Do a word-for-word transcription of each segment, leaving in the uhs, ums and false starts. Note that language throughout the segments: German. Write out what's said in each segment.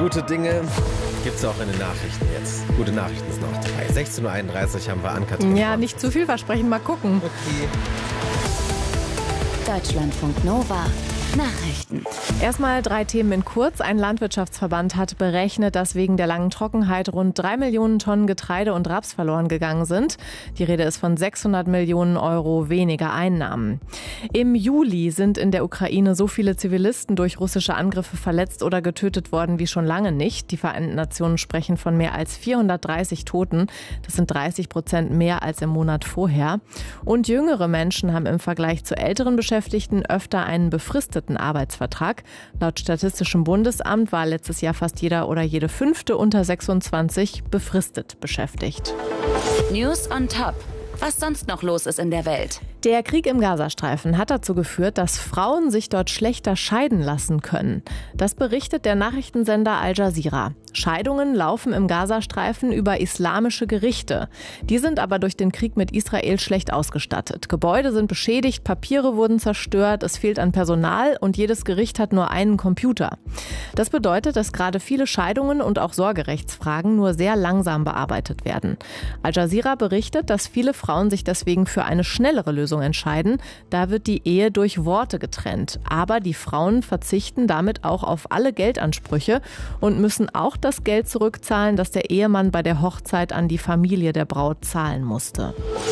gute Dinge gibt es auch in den Nachrichten jetzt. Gute Nachrichten sind noch dabei. sechzehn Uhr einunddreißig haben wir Ann-Kathrin. Ja, nicht zu viel versprechen, mal gucken. Okay. Deutschlandfunk Nova. Nachrichten. Erstmal drei Themen in kurz. Ein Landwirtschaftsverband hat berechnet, dass wegen der langen Trockenheit rund drei Millionen Tonnen Getreide und Raps verloren gegangen sind. Die Rede ist von sechshundert Millionen Euro weniger Einnahmen. Im Juli sind in der Ukraine so viele Zivilisten durch russische Angriffe verletzt oder getötet worden wie schon lange nicht. Die Vereinten Nationen sprechen von mehr als vierhundertdreißig Toten. Das sind dreißig Prozent mehr als im Monat vorher. Und jüngere Menschen haben im Vergleich zu älteren Beschäftigten öfter einen befristeten Arbeitsvertrag. Laut Statistischem Bundesamt war letztes Jahr fast jeder oder jede fünfte unter sechsundzwanzig befristet beschäftigt. News on top. Was sonst noch los ist in der Welt. Der Krieg im Gazastreifen hat dazu geführt, dass Frauen sich dort schlechter scheiden lassen können. Das berichtet der Nachrichtensender Al Jazeera. Scheidungen laufen im Gazastreifen über islamische Gerichte. Die sind aber durch den Krieg mit Israel schlecht ausgestattet. Gebäude sind beschädigt, Papiere wurden zerstört, es fehlt an Personal und jedes Gericht hat nur einen Computer. Das bedeutet, dass gerade viele Scheidungen und auch Sorgerechtsfragen nur sehr langsam bearbeitet werden. Al Jazeera berichtet, dass viele Frauen sich deswegen für eine schnellere Lösung entscheiden. Da wird die Ehe durch Worte getrennt. Aber die Frauen verzichten damit auch auf alle Geldansprüche und müssen auch das Geld zurückzahlen, das der Ehemann bei der Hochzeit an die Familie der Braut zahlen musste.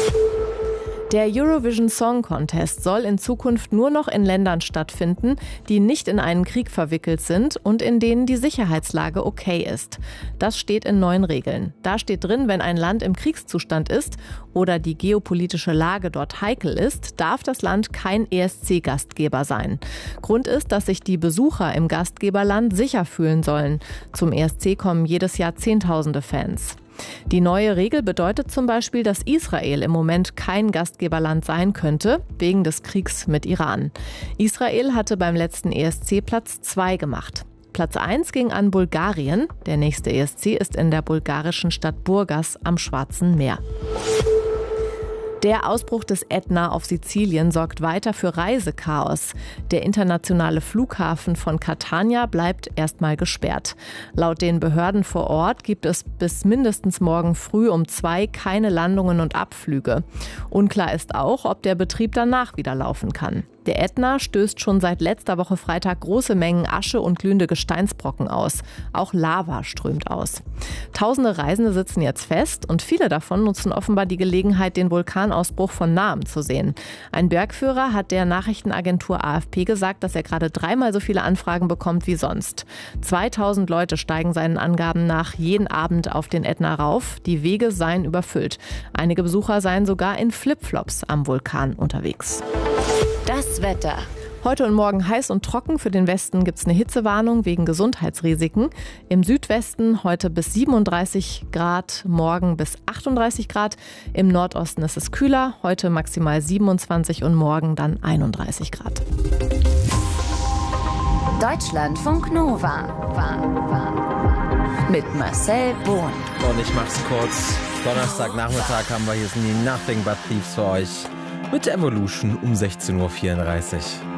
Der Eurovision Song Contest soll in Zukunft nur noch in Ländern stattfinden, die nicht in einen Krieg verwickelt sind und in denen die Sicherheitslage okay ist. Das steht in neuen Regeln. Da steht drin, wenn ein Land im Kriegszustand ist oder die geopolitische Lage dort heikel ist, darf das Land kein E S C-Gastgeber sein. Grund ist, dass sich die Besucher im Gastgeberland sicher fühlen sollen. Zum E S C kommen jedes Jahr Zehntausende Fans. Die neue Regel bedeutet zum Beispiel, dass Israel im Moment kein Gastgeberland sein könnte, wegen des Kriegs mit Iran. Israel hatte beim letzten E S C Platz zwei gemacht. Platz eins ging an Bulgarien. Der nächste E S C ist in der bulgarischen Stadt Burgas am Schwarzen Meer. Der Ausbruch des Ätna auf Sizilien sorgt weiter für Reisechaos. Der internationale Flughafen von Catania bleibt erstmal gesperrt. Laut den Behörden vor Ort gibt es bis mindestens morgen früh um zwei keine Landungen und Abflüge. Unklar ist auch, ob der Betrieb danach wieder laufen kann. Der Ätna stößt schon seit letzter Woche Freitag große Mengen Asche und glühende Gesteinsbrocken aus. Auch Lava strömt aus. Tausende Reisende sitzen jetzt fest und viele davon nutzen offenbar die Gelegenheit, den Vulkanausbruch von nahem zu sehen. Ein Bergführer hat der Nachrichtenagentur A F P gesagt, dass er gerade dreimal so viele Anfragen bekommt wie sonst. zweitausend Leute steigen seinen Angaben nach jeden Abend auf den Ätna rauf. Die Wege seien überfüllt. Einige Besucher seien sogar in Flipflops am Vulkan unterwegs. Das Wetter. Heute und morgen heiß und trocken. Für den Westen gibt es eine Hitzewarnung wegen Gesundheitsrisiken. Im Südwesten heute bis siebenunddreißig Grad, morgen bis achtunddreißig Grad. Im Nordosten ist es kühler, heute maximal siebenundzwanzig und morgen dann einunddreißig Grad. Deutschlandfunk Nova. Mit Marcel Bohn. Und ich mach's kurz. Donnerstagnachmittag haben wir hier sind die Nothing But Thieves für euch. Mit Evolution um sechzehn Uhr vierunddreißig.